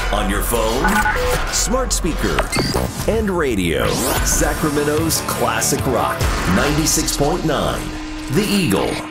On your phone, smart speaker, and radio. Sacramento's classic rock, 96.9, The Eagle.